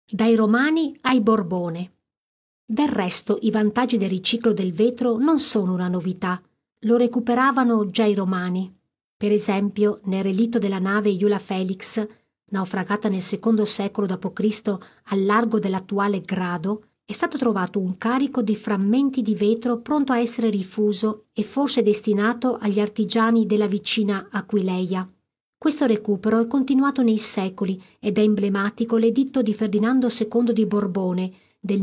dai Romani ai Borbone. Del resto i vantaggi del riciclo del vetro non sono una novità, lo recuperavano già i Romani. Per esempio, nel relitto della nave Iula Felix, naufragata nel secondo secolo d.C. al largo dell'attuale Grado, è stato trovato un carico di frammenti di vetro pronto a essere rifuso e forse destinato agli artigiani della vicina Aquileia. Questo recupero è continuato nei secoli ed è emblematico l'editto di Ferdinando II di Borbone del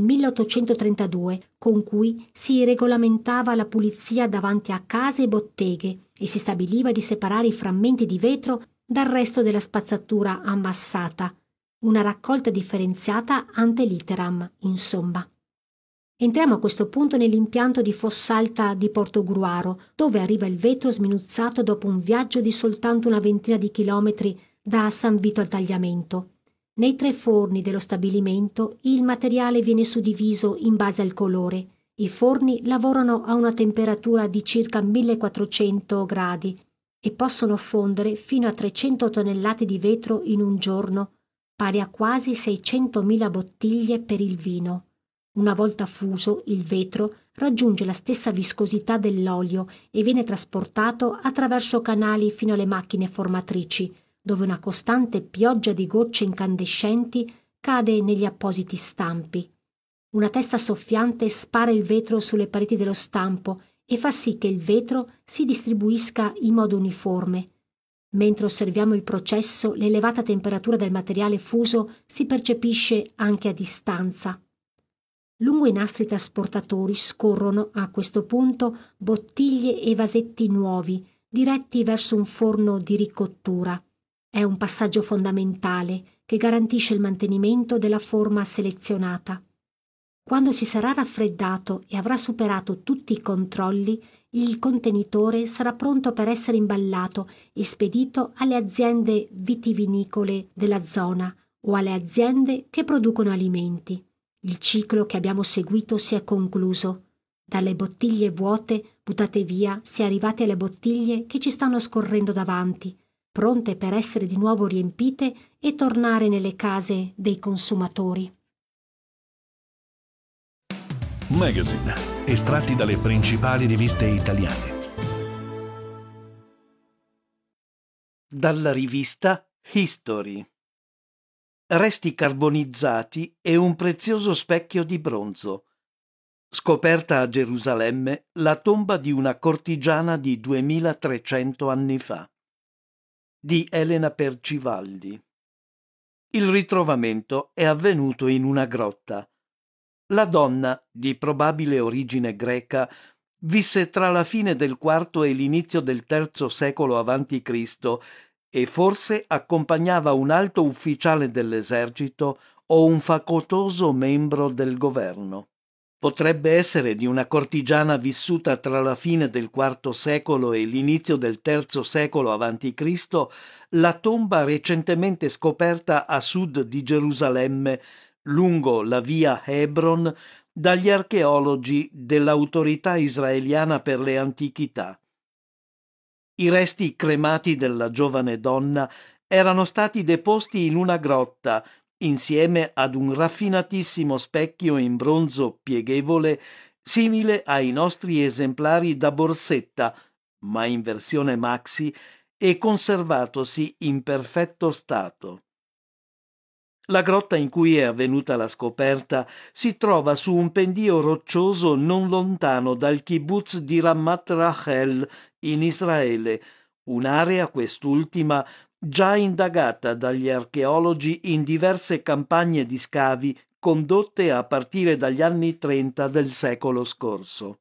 1832, con cui si regolamentava la pulizia davanti a case e botteghe e si stabiliva di separare i frammenti di vetro dal resto della spazzatura ammassata. Una raccolta differenziata ante litteram, insomma. Entriamo a questo punto nell'impianto di Fossalta di Portogruaro, dove arriva il vetro sminuzzato dopo un viaggio di soltanto una ventina di chilometri da San Vito al Tagliamento. Nei 3 forni dello stabilimento il materiale viene suddiviso in base al colore. I forni lavorano a una temperatura di circa 1400 gradi e possono fondere fino a 300 tonnellate di vetro in un giorno, pari a quasi 600.000 bottiglie per il vino. Una volta fuso, il vetro raggiunge la stessa viscosità dell'olio e viene trasportato attraverso canali fino alle macchine formatrici, dove una costante pioggia di gocce incandescenti cade negli appositi stampi. Una testa soffiante spara il vetro sulle pareti dello stampo e fa sì che il vetro si distribuisca in modo uniforme. Mentre osserviamo il processo, l'elevata temperatura del materiale fuso si percepisce anche a distanza. Lungo i nastri trasportatori scorrono, a questo punto, bottiglie e vasetti nuovi, diretti verso un forno di ricottura. È un passaggio fondamentale che garantisce il mantenimento della forma selezionata. Quando si sarà raffreddato e avrà superato tutti i controlli, il contenitore sarà pronto per essere imballato e spedito alle aziende vitivinicole della zona o alle aziende che producono alimenti. Il ciclo che abbiamo seguito si è concluso. Dalle bottiglie vuote buttate via si è arrivati alle bottiglie che ci stanno scorrendo davanti, pronte per essere di nuovo riempite e tornare nelle case dei consumatori. Magazine, estratti dalle principali riviste italiane. Dalla rivista History. Resti carbonizzati e un prezioso specchio di bronzo. Scoperta a Gerusalemme la tomba di una cortigiana di 2300 anni fa. Di Elena Percivaldi. Il ritrovamento è avvenuto in una grotta. La donna, di probabile origine greca, visse tra la fine del IV e l'inizio del III secolo a.C. e forse accompagnava un alto ufficiale dell'esercito o un facoltoso membro del governo. Potrebbe essere di una cortigiana vissuta tra la fine del IV secolo e l'inizio del III secolo a.C. la tomba recentemente scoperta a sud di Gerusalemme, lungo la via Hebron, dagli archeologi dell'Autorità israeliana per le antichità. I resti cremati della giovane donna erano stati deposti in una grotta, insieme ad un raffinatissimo specchio in bronzo pieghevole, simile ai nostri esemplari da borsetta, ma in versione maxi, e conservatosi in perfetto stato. La grotta in cui è avvenuta la scoperta si trova su un pendio roccioso non lontano dal kibbutz di Ramat Rachel in Israele, un'area quest'ultima già indagata dagli archeologi in diverse campagne di scavi condotte a partire dagli anni 30 del secolo scorso.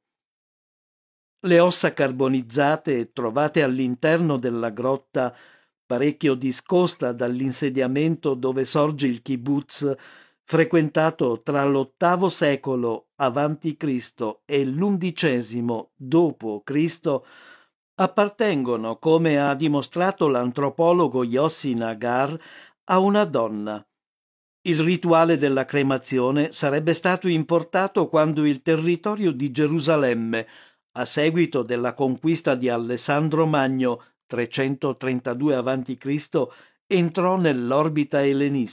Le ossa carbonizzate trovate all'interno della grotta, parecchio discosta dall'insediamento dove sorge il kibbutz, frequentato tra l'VIII secolo a.C. e l'XI d.C., appartengono, come ha dimostrato l'antropologo Yossi Nagar, a una donna. Il rituale della cremazione sarebbe stato importato quando il territorio di Gerusalemme, a seguito della conquista di Alessandro Magno 332 a.C., entrò nell'orbita ellenistica.